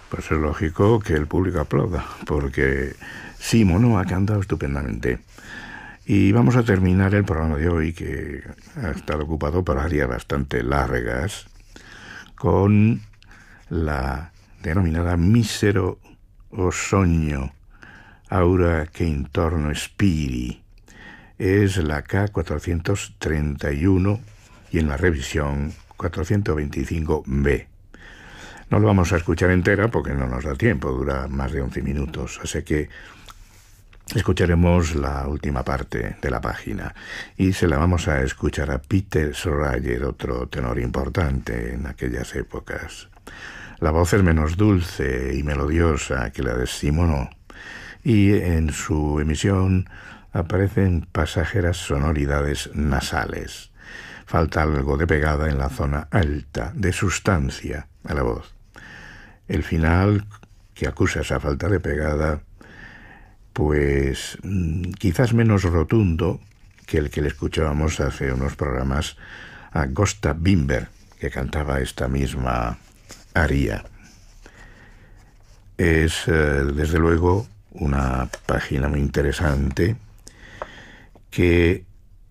Pues es lógico que el público aplauda, porque Simono ha cantado estupendamente. Y vamos a terminar el programa de hoy, que ha estado ocupado por áreas bastante largas, con la denominada Mísero o Sogno, Aura che intorno spiri. Es la K431 y en la revisión 425B. No lo vamos a escuchar entera porque no nos da tiempo, dura más de 11 minutos, así que escucharemos la última parte de la página y se la vamos a escuchar a Peter Schrager, otro tenor importante en aquellas épocas. La voz es menos dulce y melodiosa que la de Simono y en su emisión aparecen pasajeras sonoridades nasales. Falta algo de pegada en la zona alta, de sustancia a la voz. El final, que acusa esa falta de pegada, pues quizás menos rotundo que el que le escuchábamos hace unos programas a Gösta Winberg, que cantaba esta misma aria. Es, desde luego, una página muy interesante que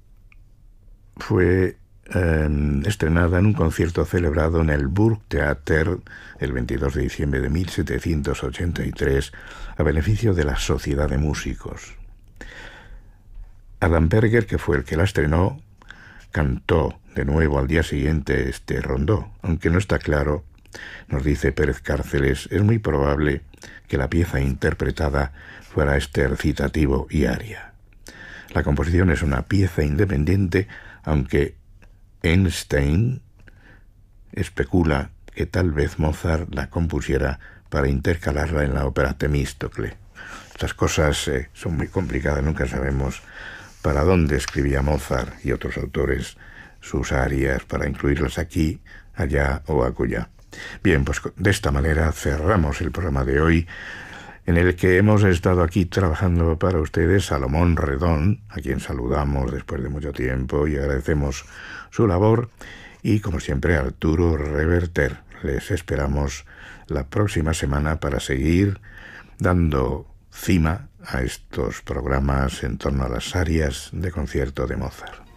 fue estrenada en un concierto celebrado en el Burgtheater el 22 de diciembre de 1783 a beneficio de la Sociedad de Músicos. Adam Berger, que fue el que la estrenó, cantó de nuevo al día siguiente este rondó, aunque no está claro, nos dice Pérez Cárceles, es muy probable que la pieza interpretada fuera este recitativo y aria. La composición es una pieza independiente, aunque Einstein especula que tal vez Mozart la compusiera para intercalarla en la ópera Temístocle. Estas cosas son muy complicadas, nunca sabemos para dónde escribía Mozart y otros autores sus arias para incluirlas aquí, allá o acullá. Bien, pues de esta manera cerramos el programa de hoy, en el que hemos estado aquí trabajando para ustedes Salomón Redón, a quien saludamos después de mucho tiempo y agradecemos su labor, y como siempre Arturo Reverter. Les esperamos la próxima semana para seguir dando cima a estos programas en torno a las arias de concierto de Mozart.